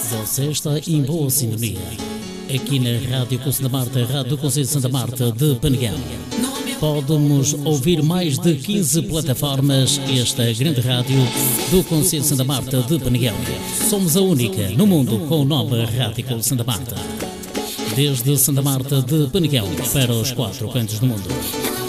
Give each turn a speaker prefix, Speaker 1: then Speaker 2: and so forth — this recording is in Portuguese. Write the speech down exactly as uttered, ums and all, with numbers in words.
Speaker 1: Você está em boa sintonia. Aqui na Rádio com Santa Marta, Rádio do Conselho de Santa Marta de Peneguão. Podemos ouvir mais de quinze plataformas. Esta grande rádio do Conselho de Santa Marta de Peneguão. Somos a única no mundo com o nome Rádio com Santa Marta. Desde Santa Marta de Peneguão para os quatro cantos do mundo.